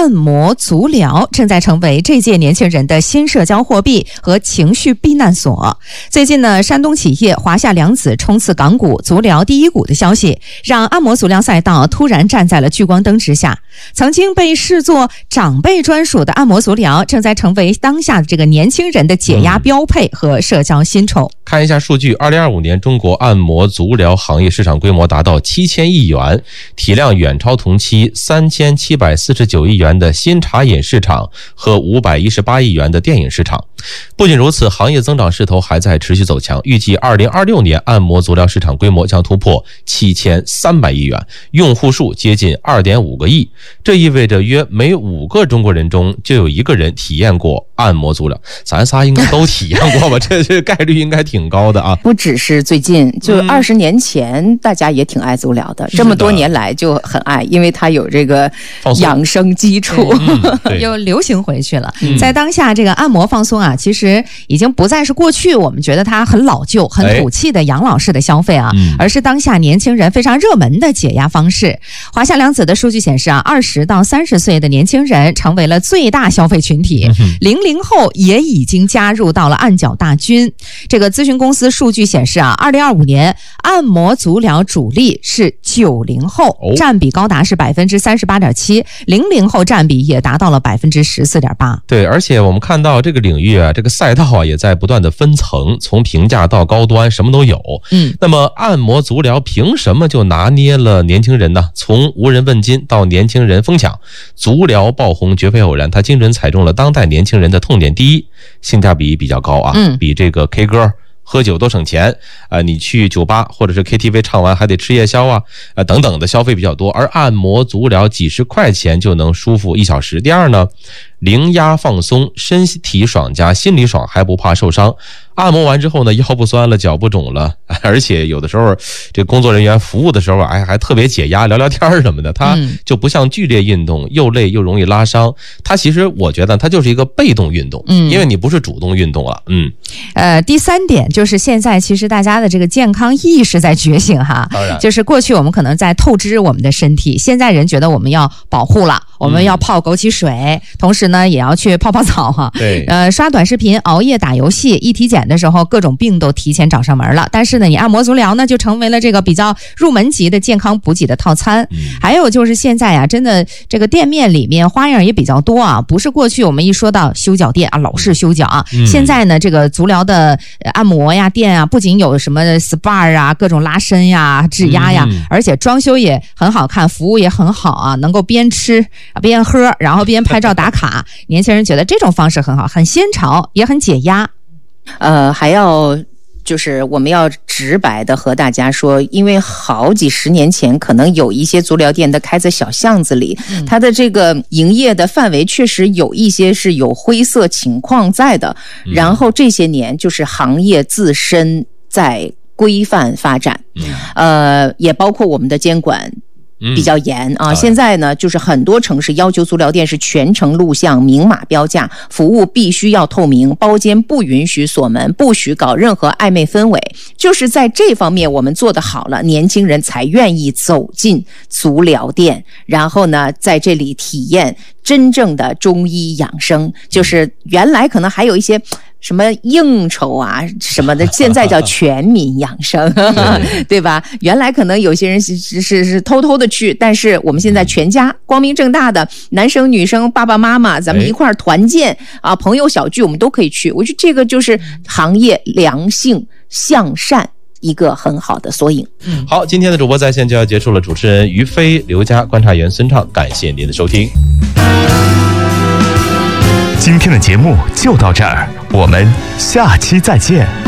按摩足疗正在成为这届年轻人的新社交货币和情绪避难所。最近呢，山东企业华夏良子冲刺港股足疗第一股的消息，让按摩足疗赛道突然站在了聚光灯之下。曾经被视作长辈专属的按摩足疗，正在成为当下的这个年轻人的解压标配和社交薪酬。 看一下数据，2025年中国按摩足疗行业市场规模达到7000亿元，体量远超同期3749亿元的新茶饮市场和518亿元的电影市场。不仅如此，行业增长势头还在持续走强，预计2026年按摩足疗市场规模将突破7300亿元，用户数接近2.5个亿。这意味着约每5个中国人中就有1个人体验过按摩足疗。咱仨应该都体验过吧？这概率应该挺高的啊！ 不只是最近，就20年前大家也挺爱足疗的，这么多年来就很爱，因为它有这个养生基础， 又流行回去了。在当下这个按摩放松啊，其实已经不再是过去我们觉得它很老旧、很土气的养老式的消费啊，而是当下年轻人非常热门的解压方式。华夏良子的数据显示啊，20到30岁的年轻人成为了最大消费群体，00后也已经加入到了按脚大军。这个咨询公司数据显示啊，2025年按摩足疗主力是90后，占比高达是38.7%，00后占比也达到了14.8%。 对，而且我们看到这个领域啊，这个赛道啊也在不断的分层，从平价到高端，什么都有。那么按摩足疗凭什么就拿捏了年轻人呢？从无人问津到年轻人疯抢，足疗爆红绝非偶然，它精准踩中了当代年轻人的痛点。第一，性价比比较高啊，比这个 K 歌喝酒都省钱你去酒吧或者是 KTV 唱完还得吃夜宵啊等等的消费比较多，而按摩足疗几十块钱就能舒服1小时。第二呢，零压放松，身体爽加心理爽，还不怕受伤。按摩完之后呢，腰不酸了，脚不肿了，而且有的时候这工作人员服务的时候还特别解压，聊聊天什么的。它就不像剧烈运动，又累又容易拉伤。它其实我觉得它就是一个被动运动，因为你不是主动运动了。 第3点就是现在其实大家的这个健康意识在觉醒哈，就是过去我们可能在透支我们的身体，现在人觉得我们要保护了，我们要泡枸杞水，同时呢也要去泡泡澡哈。 对， 刷短视频、熬夜、打游戏，一体检的时候各种病都提前找上门了。但是呢，你按摩足疗呢就成为了这个比较入门级的健康补给的套餐。还有就是现在啊，真的这个店面里面花样也比较多啊，不是过去我们一说到修脚店啊，老式修脚啊，现在呢这个足疗的按摩呀店啊，不仅有什么 SPA 啊，各种拉伸呀、指压呀，而且装修也很好看，服务也很好啊，能够边吃边喝，然后边拍照打卡。年轻人觉得这种方式很好，很新潮，也很解压。 还要就是我们要直白的和大家说，因为好几十年前可能有一些足疗店的开在小巷子里，它的这个营业的范围确实有一些是有灰色情况在的。然后这些年就是行业自身在规范发展，也包括我们的监管比较严啊。现在呢，就是很多城市要求足疗店是全程录像、明码标价，服务必须要透明，包间不允许锁门，不许搞任何暧昧氛围。就是在这方面我们做得好了，年轻人才愿意走进足疗店，然后呢，在这里体验真正的中医养生。就是原来可能还有一些什么应酬啊什么的，现在叫全民养生对吧？原来可能有些人是偷偷的去，但是我们现在全家光明正大的，男生女生爸爸妈妈咱们一块儿团建啊，朋友小聚我们都可以去。我觉得这个就是行业良性向善一个很好的缩影。 好，今天的主播在线就要结束了，主持人于飞、刘佳、观察员孙畅，感谢您的收听。 今天的节目就到这儿，我们下期再见。